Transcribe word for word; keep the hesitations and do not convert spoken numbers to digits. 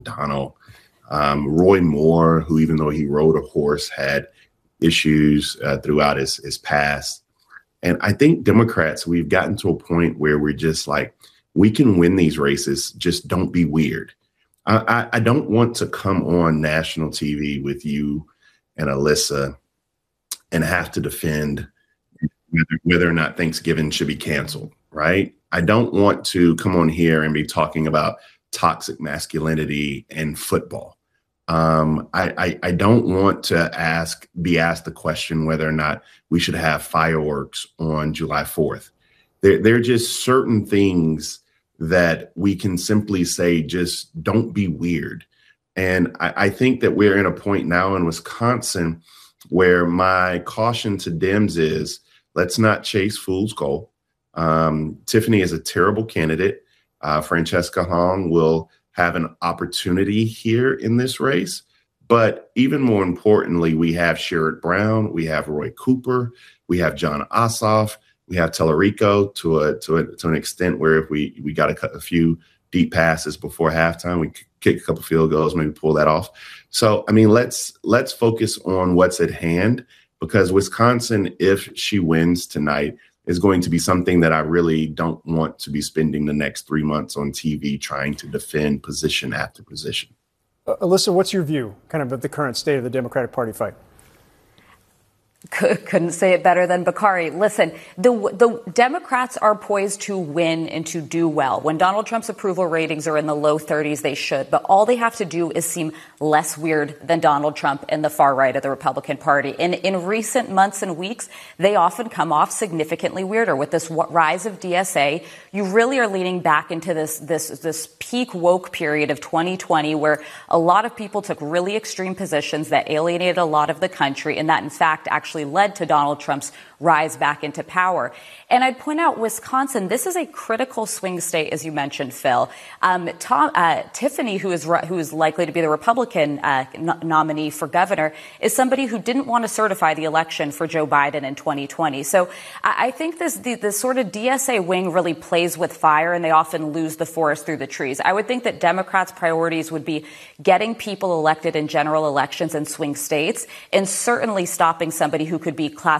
Donald, um, Roy Moore, who, even though he rode a horse, had issues uh, throughout his, his past. And I think Democrats, we've gotten to a point where we're just like, we can win these races, just don't be weird. I, I, I don't want to come on national T V with you and Alyssa and have to defend whether, whether or not Thanksgiving should be canceled, right? I don't want to come on here and be talking about toxic masculinity and football. Um, I, I, I don't want to ask, be asked the question whether or not we should have fireworks on July fourth. There, there are just certain things that we can simply say, just don't be weird. And I, I think that we're in a point now in Wisconsin where my caution to Dems is, let's not chase fool's gold. Um, Tiffany is a terrible candidate. Uh, Francesca Hong will have an opportunity here in this race. But even more importantly, we have Sherrod Brown, we have Roy Cooper, we have Jon Ossoff, we have Tellerico to a to a, to an extent where if we we got to cut a few deep passes before halftime, we kick a couple field goals, maybe pull that off. So I mean, let's let's focus on what's at hand, because Wisconsin, if she wins tonight, is going to be something that I really don't want to be spending the next three months on T V trying to defend position after position. Uh, Alyssa, what's your view kind of of the current state of the Democratic Party fight? Couldn't say it better than Bakari. Listen, the the Democrats are poised to win and to do well. When Donald Trump's approval ratings are in the low thirties, they should. But all they have to do is seem less weird than Donald Trump and the far right of the Republican Party. In, in recent months and weeks, they often come off significantly weirder. With this rise of D S A, you really are leaning back into this, this, this peak woke period of twenty twenty, where a lot of people took really extreme positions that alienated a lot of the country, and that, in fact, actually led to Donald Trump's rise back into power. And I'd point out Wisconsin, this is a critical swing state, as you mentioned, Phil. Um, Tom, uh, Tiffany, who is who is likely to be the Republican uh, no- nominee for governor, is somebody who didn't want to certify the election for Joe Biden in twenty twenty. So I, I think this the, this sort of D S A wing really plays with fire, and they often lose the forest through the trees. I would think that Democrats' priorities would be getting people elected in general elections in swing states, and certainly stopping somebody who could be classified